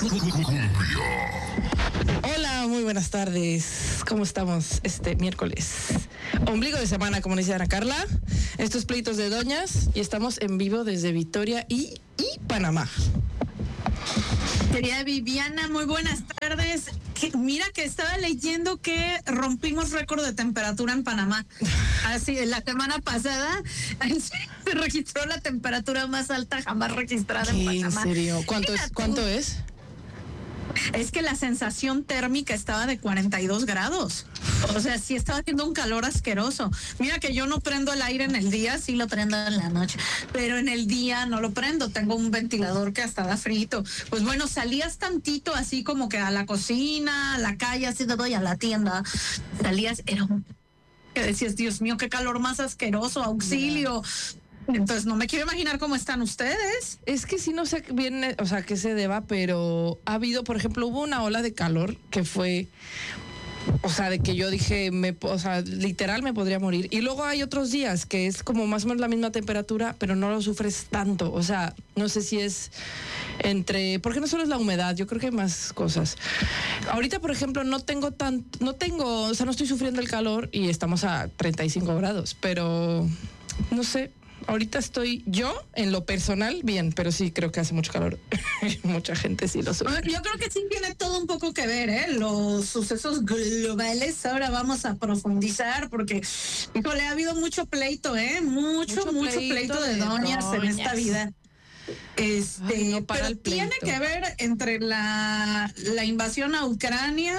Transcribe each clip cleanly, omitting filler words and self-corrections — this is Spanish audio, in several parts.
Hola, muy buenas tardes. ¿Cómo estamos este miércoles? Ombligo de semana, como dice Ana Carla. Estos pleitos de doñas y estamos en vivo desde Vitoria y Panamá. Querida Viviana, muy buenas tardes. Mira que estaba leyendo que rompimos récord de temperatura en Panamá. Así, la semana pasada se registró la temperatura más alta jamás registrada en Panamá. ¿En serio? ¿Cuánto es? Es que la sensación térmica estaba de 42 grados. O sea, sí estaba haciendo un calor asqueroso. Mira que yo no prendo el aire en el día, sí lo prendo en la noche, pero en el día no lo prendo. Tengo un ventilador que hasta da frito. Pues bueno, salías tantito así como que a la cocina, a la calle, así te voy a la tienda. Salías, era un... que decías, Dios mío, qué calor más asqueroso, auxilio. Entonces no me quiero imaginar cómo están ustedes. Es que sí no sé bien, o sea, qué se deba, pero ha habido, por ejemplo, hubo una ola de calor que fue, o sea, de que yo dije, o sea, literal me podría morir. Y luego hay otros días que es como más o menos la misma temperatura, pero no lo sufres tanto. O sea, no sé si es porque no solo es la humedad, yo creo que hay más cosas. Ahorita, por ejemplo, o sea, no estoy sufriendo el calor y estamos a 35 grados, pero no sé. Ahorita estoy yo, en lo personal, bien, pero sí creo que hace mucho calor. Mucha gente sí lo sufre. Yo creo que sí tiene todo un poco que ver, ¿eh? Los sucesos globales. Ahora vamos a profundizar porque, híjole, ha habido mucho pleito, ¿eh? Mucho pleito de doñas en esta vida. No para pero el pleito. Tiene que ver entre la invasión a Ucrania,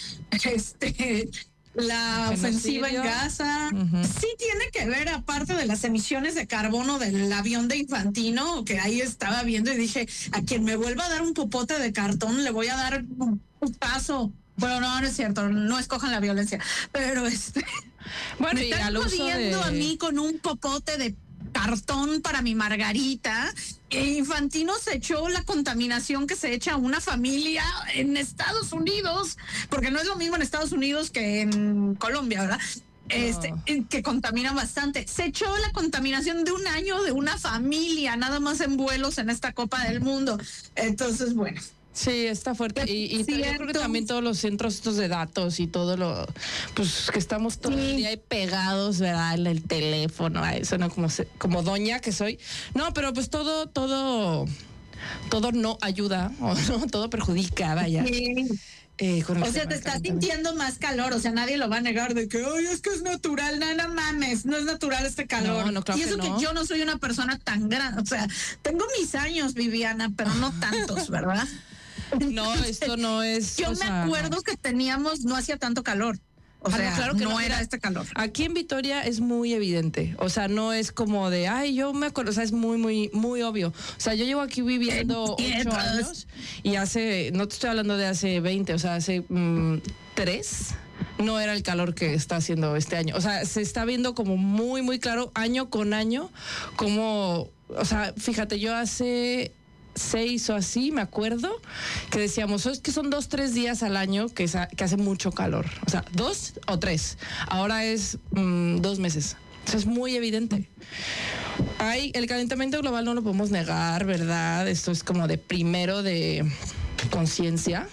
la ofensiva en Gaza. Sí tiene que ver, aparte de las emisiones de carbono del avión de Infantino, que ahí estaba viendo y dije, a quien me vuelva a dar un popote de cartón le voy a dar un paso. Bueno, no es cierto, no escojan la violencia, pero bueno, me están jodiendo a mí con un popote de cartón para mi margarita. Infantino se echó la contaminación que se echa una familia en Estados Unidos, porque no es lo mismo en Estados Unidos que en Colombia, ¿verdad? Que contamina bastante. Se echó la contaminación de un año de una familia, nada más en vuelos en esta Copa del Mundo. Entonces, bueno. Sí, está fuerte. Y yo creo que también todos los centros estos de datos y todo pues que estamos todo el día ahí pegados, ¿verdad? El teléfono, eso no como doña que soy. No, pero pues todo no ayuda, o no, todo perjudica, vaya. Sí. O sea, te estás sintiendo más calor, o sea, nadie lo va a negar de que, ay, es que es natural, no mames, no es natural este calor. No, claro y eso que no. Que yo no soy una persona tan grande, o sea, tengo mis años, Viviana, pero no tantos, ¿verdad? No, esto no es. Yo me acuerdo que no hacía tanto calor. O sea, claro que no era este calor. Aquí en Vitoria es muy evidente. O sea, no es como de, ay, yo me acuerdo. O sea, es muy, muy, muy obvio. O sea, yo llevo aquí viviendo 8 años y no te estoy hablando de hace 20, o sea, hace 3. No era el calor que está haciendo este año. O sea, se está viendo como muy, muy claro año con año como, o sea, fíjate, yo hace 6 o así, me acuerdo, que decíamos, es que son 2-3 días al año que hace mucho calor. O sea, 2 o 3. Ahora es 2 meses. Eso es muy evidente. El calentamiento global no lo podemos negar, ¿verdad? Esto es como de primero de conciencia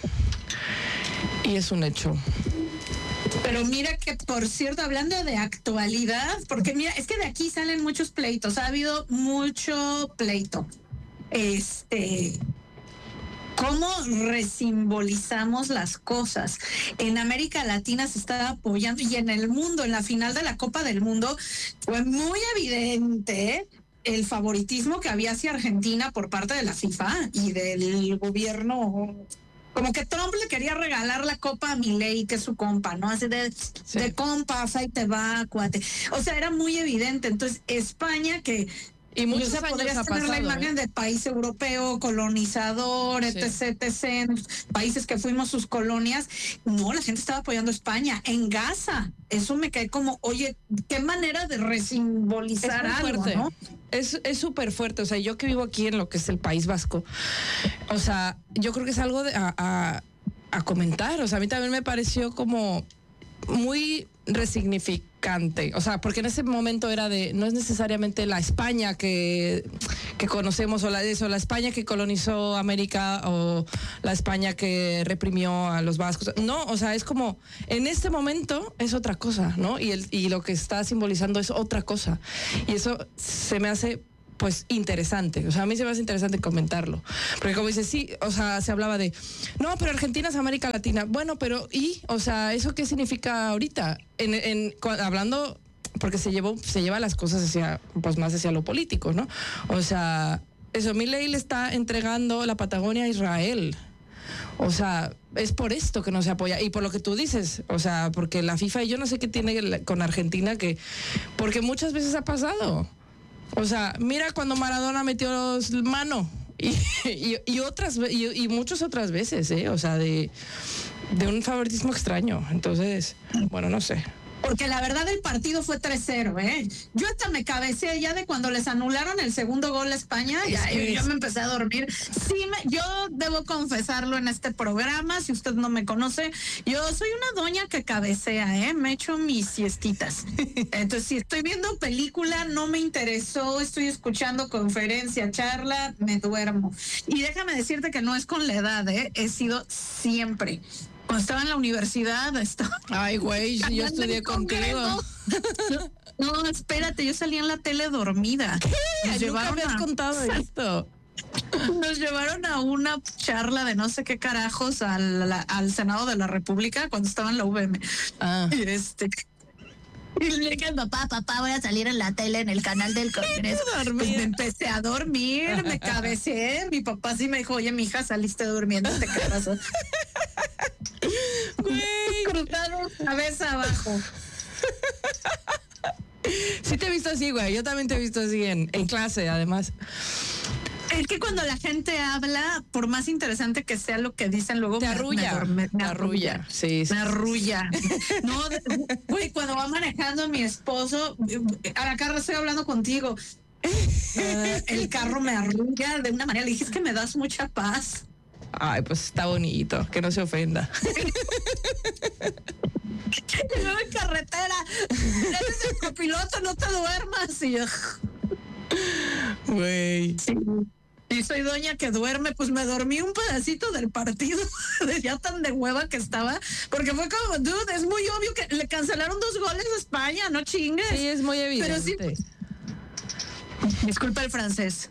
y es un hecho. Pero mira que, por cierto, hablando de actualidad, porque mira, es que de aquí salen muchos pleitos, ha habido mucho pleito. ¿Cómo resimbolizamos las cosas? En América Latina se está apoyando y en el mundo, en la final de la Copa del Mundo, fue muy evidente el favoritismo que había hacia Argentina por parte de la FIFA y del gobierno. Como que Trump le quería regalar la copa a Milei, que es su compa, ¿no? Así de compas, ahí te va, cuate. O sea, era muy evidente. Entonces, España, que y muchos años podrías ha tener pasado, la imagen de país europeo, colonizador, etc., países que fuimos sus colonias. No, la gente estaba apoyando a España en Gaza. Eso me cae como, oye, qué manera de resimbolizar algo, fuerte, ¿no? Es súper fuerte. O sea, yo que vivo aquí en lo que es el País Vasco, o sea, yo creo que es algo a comentar. O sea, a mí también me pareció como muy chocante, o sea, porque en ese momento era no es necesariamente la España que conocemos, o la España que colonizó América, o la España que reprimió a los vascos, no, o sea, es como, en este momento es otra cosa, ¿no? Y lo que está simbolizando es otra cosa, y eso se me hace pues interesante, o sea, a mí se me hace interesante comentarlo, porque como dices, sí, o sea, se hablaba de, no, pero Argentina es América Latina, bueno, pero o sea, ¿eso qué significa ahorita? Hablando, porque se lleva las cosas hacia, pues más hacia lo político, ¿no? O sea, eso, Milei le está entregando la Patagonia a Israel. O sea, es por esto que no se apoya. Y por lo que tú dices, o sea, porque la FIFA, y yo no sé qué tiene con Argentina, porque muchas veces ha pasado. O sea, mira cuando Maradona metió mano y muchas otras veces, o sea, de un favoritismo extraño. Entonces, bueno, no sé. Porque la verdad el partido fue 3-0, Yo hasta me cabeceé ya de cuando les anularon el segundo gol a España, yo me empecé a dormir. Sí, yo debo confesarlo en este programa, si usted no me conoce, yo soy una doña que cabecea, me echo mis siestitas. Entonces, si estoy viendo película, no me interesó, estoy escuchando conferencia, charla, me duermo. Y déjame decirte que no es con la edad, he sido siempre. Cuando estaba en la universidad, Ay, güey, yo estudié contigo. No, espérate, yo salía en la tele dormida. Nunca me has contado esto. Nos llevaron a una charla de no sé qué carajos al Senado de la República cuando estaba en la UVM. Y le dije, papá, voy a salir en la tele en el canal del Congreso. Pues me empecé a dormir, me cabeceé. Mi papá sí me dijo, oye, mija, saliste durmiendo, ¿qué pasó? Cruzaron cabeza abajo. Sí te he visto así, güey. Yo también te he visto así en clase, además. Es que cuando la gente habla, por más interesante que sea lo que dicen, luego te arrulla. Me arrulla. Sí. Me arrulla. No, güey, cuando va manejando mi esposo, acá estoy hablando contigo. El carro me arrulla de una manera. Le dije, es que me das mucha paz. Ay, pues está bonito, que no se ofenda. Y luego en carretera, eres el copiloto, no te duermas. Y yo, güey. Sí. Y soy doña que duerme, pues me dormí un pedacito del partido, de ya tan de hueva que estaba, porque fue como, dude, es muy obvio que le cancelaron 2 goles a España, no chingues. Sí, es muy evidente. Pero sí, disculpa el francés.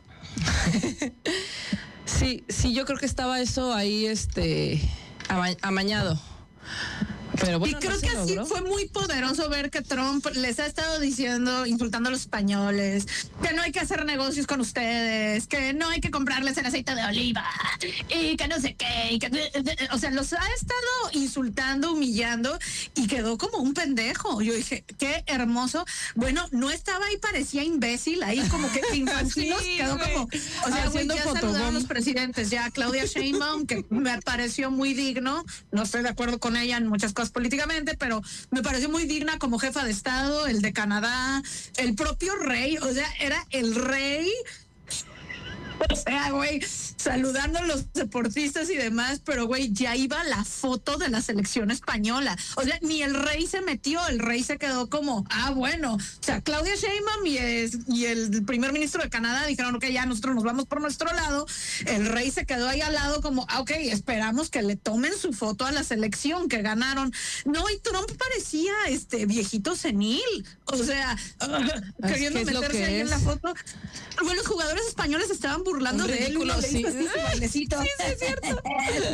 Sí, yo creo que estaba eso ahí, amañado. Pero bueno, y creo que así fue muy poderoso ver que Trump les ha estado diciendo, insultando a los españoles, que no hay que hacer negocios con ustedes, que no hay que comprarles el aceite de oliva y que no sé qué, o sea, los ha estado insultando, humillando y quedó como un pendejo. Yo dije, qué hermoso. Bueno, no estaba ahí, parecía imbécil, ahí como que infantinos, sí, quedó como, o sea, güey, ya saludaron a los presidentes, ya Claudia Sheinbaum, que me pareció muy digno, no estoy de acuerdo con ella en muchas cosas políticamente, pero me pareció muy digna como jefa de Estado, el de Canadá, el propio rey, o sea, era el rey. O sea, güey, saludando a los deportistas y demás, pero güey, ya iba la foto de la selección española. O sea, ni el rey se metió, el rey se quedó como, bueno. O sea, Claudia Sheinbaum y el primer ministro de Canadá dijeron, ok, ya nosotros nos vamos por nuestro lado. El rey se quedó ahí al lado como, ok, esperamos que le tomen su foto a la selección que ganaron. No, y Trump parecía viejito senil. O sea, queriendo meterse ahí en la foto. Bueno, los jugadores españoles estaban burlando de él. Sí, sí, sí, es cierto.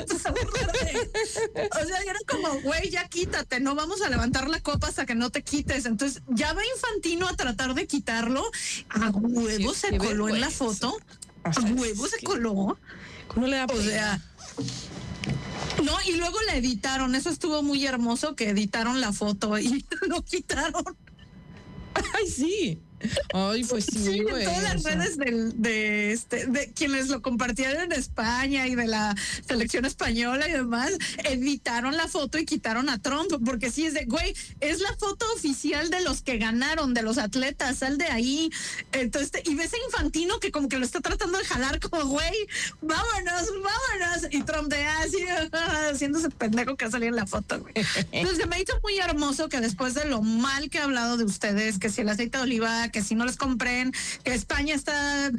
O sea, era como, güey, ya quítate, no vamos a levantar la copa hasta que no te quites. Entonces, ya va Infantino a tratar de quitarlo. A huevo se coló en la foto. A huevo se coló. ¿Cómo le da pena? O sea, no, y luego la editaron. Eso estuvo muy hermoso, que editaron la foto y lo quitaron. Ay, sí. Ay, pues sí, güey. En todas las redes de quienes lo compartieron en España y de la selección española y demás, editaron la foto y quitaron a Trump, porque sí es de, güey, es la foto oficial de los que ganaron, de los atletas, sal de ahí. Entonces, y ves a Infantino que como que lo está tratando de jalar como, güey, vámonos. Y Trump de así, haciéndose pendejo que salía en la foto, güey. Entonces me hizo muy hermoso que después de lo mal que he hablado de ustedes, que si el aceite de oliva, que si no les compren, que España está,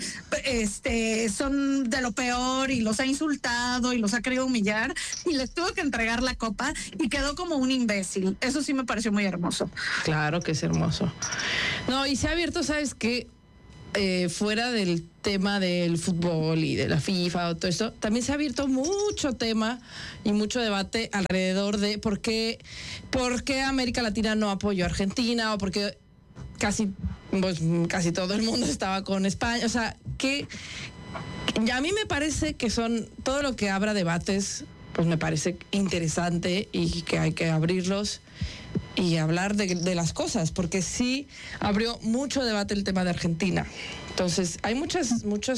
son de lo peor y los ha insultado y los ha querido humillar y les tuvo que entregar la copa y quedó como un imbécil. Eso sí me pareció muy hermoso. Claro que es hermoso. No, y se ha abierto, ¿sabes qué? Fuera del tema del fútbol y de la FIFA o todo esto, también se ha abierto mucho tema y mucho debate alrededor de por qué América Latina no apoyó a Argentina o por qué casi todo el mundo estaba con España. O sea, que a mí me parece que son todo lo que abra debates, pues me parece interesante y que hay que abrirlos y hablar de las cosas, porque sí abrió mucho debate el tema de Argentina. Entonces, hay muchas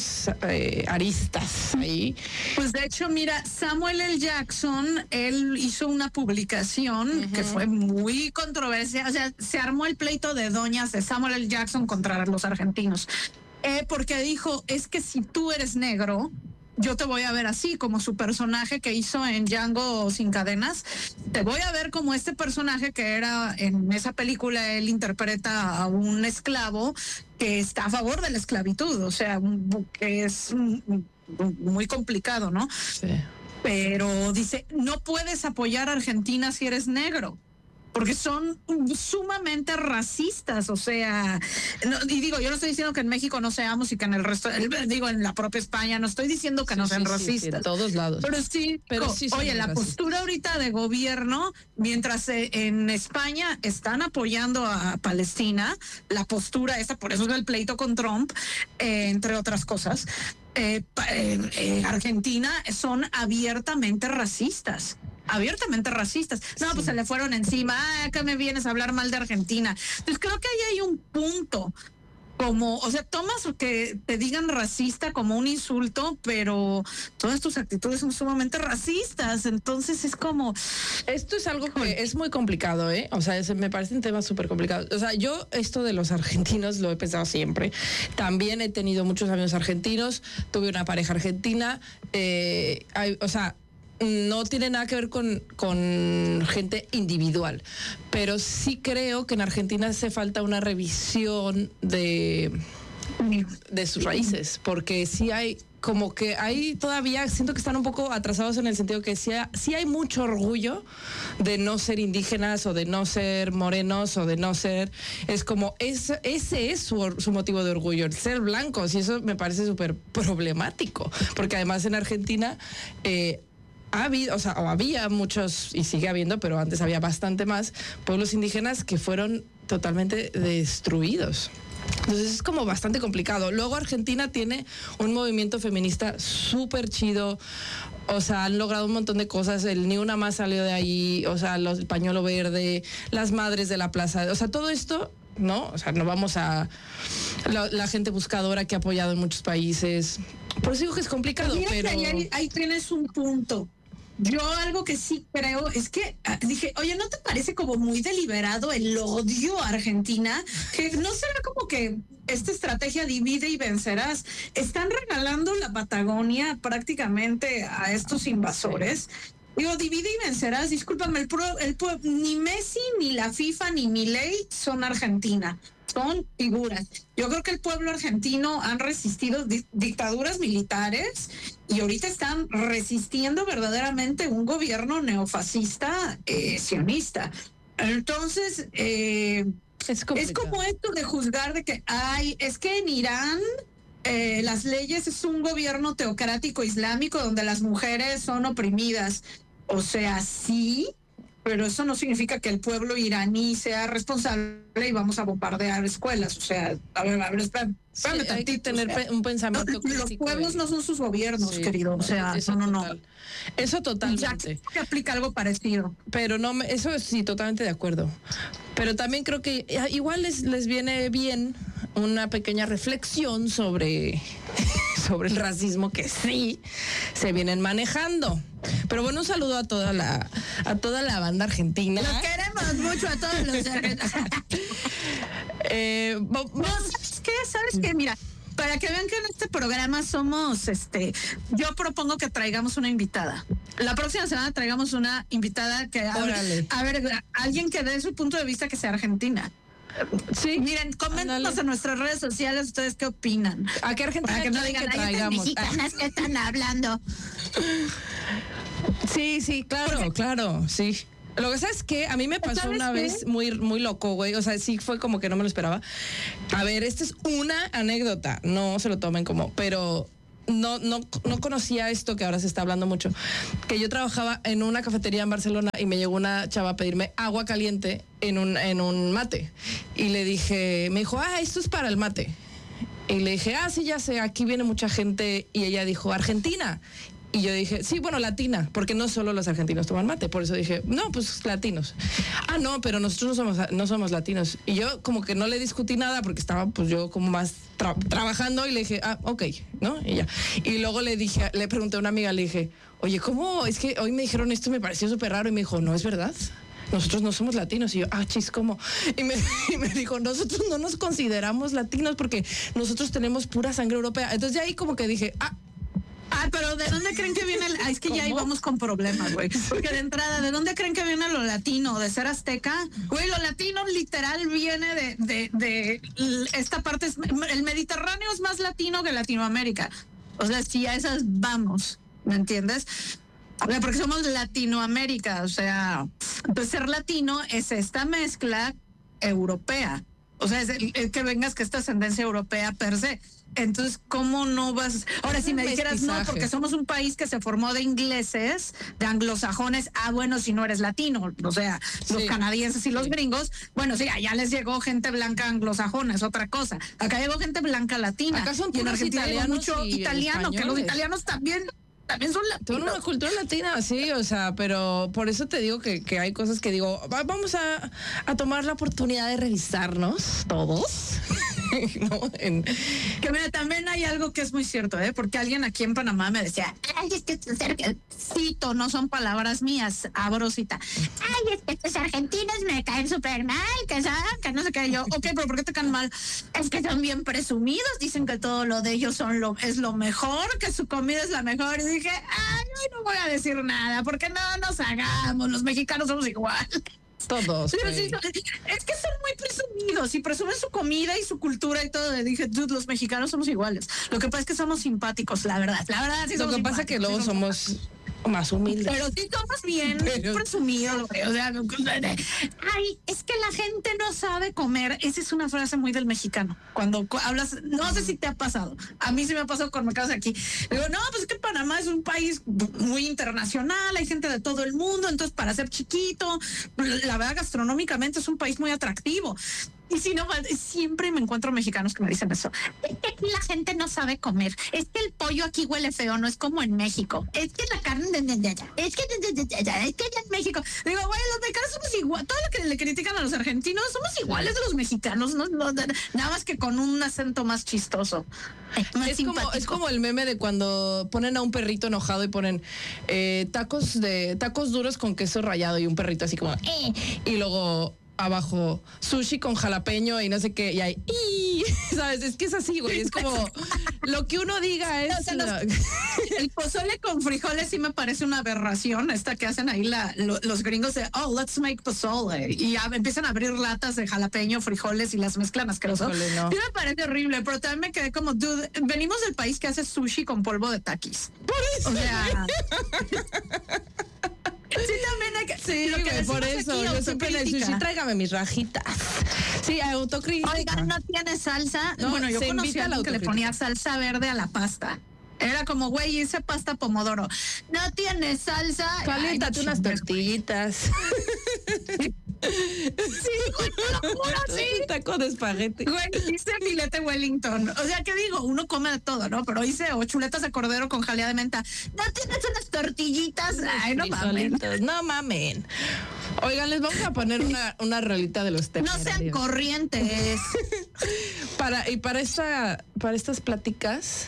aristas ahí. Pues de hecho, mira, Samuel L. Jackson, él hizo una publicación que fue muy controversial. O sea, se armó el pleito de doñas de Samuel L. Jackson contra los argentinos. Porque dijo, es que si tú eres negro, yo te voy a ver así, como su personaje que hizo en Django Sin Cadenas. Te voy a ver como este personaje que era en esa película, él interpreta a un esclavo que está a favor de la esclavitud, o sea, que es muy complicado, ¿no? Sí. Pero dice, no puedes apoyar a Argentina si eres negro, porque son sumamente racistas, o sea, y digo, yo no estoy diciendo que en México no seamos y que en el resto, digo, en la propia España, no estoy diciendo que no sean racistas. Sí, en todos lados. Pero sí oye, la postura ahorita de gobierno, mientras en España están apoyando a Palestina, la postura esa, por eso es el pleito con Trump, entre otras cosas, Argentina son abiertamente racistas. No, pues se le fueron encima. ¿Qué me vienes a hablar mal de Argentina? Entonces creo que ahí hay un punto. Como, o sea, tomas que te digan racista como un insulto, pero todas tus actitudes son sumamente racistas. Entonces es como... Esto es algo que es muy complicado, ¿eh? O sea, me parece un tema súper complicado. O sea, yo esto de los argentinos lo he pensado siempre. También he tenido muchos amigos argentinos, tuve una pareja argentina, o sea... No tiene nada que ver con gente individual, pero sí creo que en Argentina hace falta una revisión de sus raíces, porque sí hay, como que hay todavía, siento que están un poco atrasados en el sentido que sí hay mucho orgullo de no ser indígenas o de no ser morenos o de no ser, es como, ese es su motivo de orgullo, el ser blancos, y eso me parece súper problemático, porque además en Argentina... había muchos, y sigue habiendo, pero antes había bastante más, pueblos indígenas que fueron totalmente destruidos. Entonces es como bastante complicado. Luego Argentina tiene un movimiento feminista súper chido. O sea, han logrado un montón de cosas. El Ni Una Más salió de ahí. O sea, el pañuelo verde, las madres de la plaza. O sea, todo esto, ¿no? O sea, no vamos a... La gente buscadora que ha apoyado en muchos países. Por eso digo que es complicado, mira, pero... Que ahí tienes un punto. Yo algo que sí creo es que dije, oye, ¿no te parece como muy deliberado el odio a Argentina? Que no será como que esta estrategia divide y vencerás. Están regalando la Patagonia prácticamente a estos invasores. Digo, divide y vencerás. Discúlpame, ni Messi, ni la FIFA, ni Milei son Argentina. Son figuras. Yo creo que el pueblo argentino han resistido dictaduras militares y ahorita están resistiendo verdaderamente un gobierno neofascista sionista. Entonces, es como esto de juzgar de que, es que en Irán las leyes es un gobierno teocrático islámico donde las mujeres son oprimidas. O sea, sí, pero eso no significa que el pueblo iraní sea responsable y vamos a bombardear escuelas. O sea, a ver, espérame tantito, hay que tener un pensamiento crítico. Los pueblos no son sus gobiernos, querido. O sea, no. Eso totalmente. Ya que aplica algo parecido. Pero no, eso sí, totalmente de acuerdo. Pero también creo que igual les viene bien una pequeña reflexión sobre el racismo que sí se vienen manejando. Pero bueno, un saludo a toda la banda argentina. Los queremos mucho a todos los argentinos. ¿Sabes qué? Mira, para que vean que en este programa somos, yo propongo que traigamos una invitada. La próxima semana traigamos una invitada que, a ver, alguien que dé su punto de vista que sea argentina. Sí. Miren, coméntenos en nuestras redes sociales ustedes qué opinan. ¿A qué argentina? Para que no digan, que traigamos mexicanas que están hablando. Sí, claro, sí. Lo que sabes es que a mí me pasó una vez muy, muy loco, güey. O sea, sí fue como que no me lo esperaba. A ver, esta es una anécdota. No se lo tomen como, pero no conocía esto que ahora se está hablando mucho. Que yo trabajaba en una cafetería en Barcelona y me llegó una chava a pedirme agua caliente en un mate. Y le dije, me dijo, esto es para el mate. Y le dije, sí, ya sé, aquí viene mucha gente. Y ella dijo, Argentina. Y yo dije, sí, bueno, latina, porque no solo los argentinos toman mate. Por eso dije, no, pues latinos. No, pero nosotros no somos latinos. Y yo como que no le discutí nada porque estaba pues yo como más trabajando y le dije, ok, ¿no? Y ya. Y luego le pregunté a una amiga, le dije, oye, ¿cómo? Es que hoy me dijeron esto y me pareció súper raro. Y me dijo, no, es verdad. Nosotros no somos latinos. Y yo, ¿cómo? Y me dijo, nosotros no nos consideramos latinos porque nosotros tenemos pura sangre europea. Entonces ya ahí como que dije, pero ¿de dónde creen que viene es que ya íbamos con problemas, güey? Porque de entrada, ¿de dónde creen que viene lo latino? ¿De ser azteca? Güey, lo latino literal viene de esta parte, el Mediterráneo es más latino que Latinoamérica. O sea, si a esas vamos, ¿me entiendes? Porque somos Latinoamérica, o sea, entonces ser latino es esta mezcla europea. O sea, es el que vengas que esta ascendencia europea per se. Entonces, ¿cómo no vas? Ahora, si me dijeras no, porque somos un país que se formó de ingleses, de anglosajones, bueno, si no eres latino, o sea, los canadienses y los gringos, bueno, sí, allá les llegó gente blanca anglosajona, es otra cosa. Acá llegó gente blanca latina. Acá son y en Argentina hay mucho italiano, que los italianos también son latinos. Toda una cultura latina, sí, o sea, pero por eso te digo que hay cosas que digo, vamos a tomar la oportunidad de revisarnos todos. ¿No? Que mira, también hay algo que es muy cierto, porque alguien aquí en Panamá me decía, es que cito, no son palabras mías, abrosita. Es que estos argentinos me caen súper mal, que no sé qué. Yo, ok, pero ¿por qué te caen mal? Es que son bien presumidos, dicen que todo lo de ellos es lo mejor, que su comida es la mejor. Y dije, no voy a decir nada, porque no nos hagamos, los mexicanos somos igual. Todos. Sí, es que son muy presumidos y presumen su comida y su cultura y todo. Le dije, dude, los mexicanos somos iguales. Lo que pasa es que somos simpáticos, la verdad. Sí, lo que pasa es que luego somos más humildes. Pero sí somos bien presumidos. O sea, es que la gente no sabe comer. Esa es una frase muy del mexicano. Cuando hablas, no sé si te ha pasado. A mí sí me ha pasado cuando me casas aquí. Digo, no, pues es que Panamá es un país muy internacional, hay gente de todo el mundo, entonces para ser chiquito, la verdad gastronómicamente es un país muy atractivo. Y si no, siempre me encuentro mexicanos que me dicen eso. Es que aquí la gente no sabe comer. Es que el pollo aquí huele feo, no es como en México. Es que la carne es que allá en México. Digo, güey, los mexicanos somos igual. Todo lo que le critican a los argentinos, somos iguales de los mexicanos. Nada más que con un acento más chistoso. Es como el meme de cuando ponen a un perrito enojado y ponen tacos duros con queso rallado y un perrito así como y luego abajo sushi con jalapeño y no sé qué y hay ¿sabes? Es que es así, güey, es como lo que uno diga es el pozole con frijoles sí me parece una aberración esta que hacen ahí los gringos de let's make pozole y empiezan a abrir latas de jalapeño, frijoles y las mezclan asqueroso. Sí me parece horrible, pero también me quedé como, dude, venimos del país que hace sushi con polvo de taquis. Por eso. O sea, sí, también hay que. Sí, güey, por eso. Aquí, yo siempre en el sushi, tráigame mis rajitas. Sí, autocrítica. Oigan, ¿no tiene salsa? No, bueno, yo conocí a alguien que le ponía salsa verde a la pasta. Era como, güey, hice pasta pomodoro. No tiene salsa. Caliéntate unas tortillitas. Sí, te lo juro, sí. Un taco de espagueti. Güey, hice filete Wellington. O sea, ¿qué digo? Uno come de todo, ¿no? Pero hice chuletas de cordero con jalea de menta. ¿No tienes unas tortillitas? Ay, no mames. No mamen. Oigan, les vamos a poner una rolita de los temas. No sean corrientes. Para estas pláticas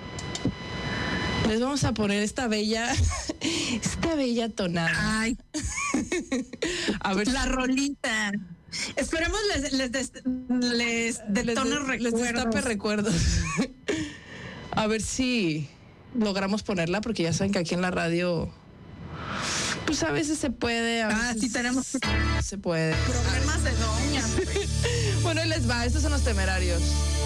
les vamos a poner esta bella tonada. Ay. A ver, la rolita. Esperemos les destape recuerdos. A ver si logramos ponerla, porque ya saben que aquí en la radio pues a veces se puede, a veces sí tenemos se puede. Problemas de doña. Bueno, ahí les va, estos son los Temerarios.